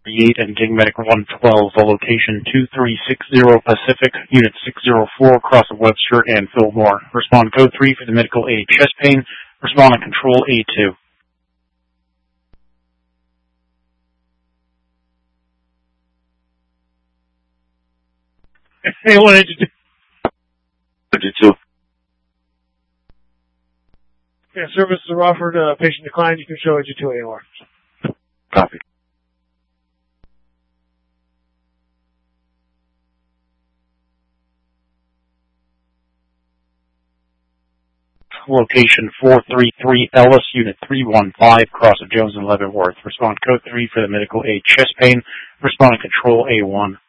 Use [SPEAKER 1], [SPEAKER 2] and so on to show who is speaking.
[SPEAKER 1] 38 and Dig Medic 112, location 2360 Pacific, Unit 604, across of Webster and Fillmore. Respond code 3 for the medical aid chest pain. Respond on control A2.
[SPEAKER 2] Hey, what did you do? Yeah, services are offered. Patient declined. You can show it to AOR.
[SPEAKER 1] Copy. Location 433 Ellis, Unit 315, cross of Jones and Leavenworth. Respond code 3 for the medical aid chest pain. Respond to control A1.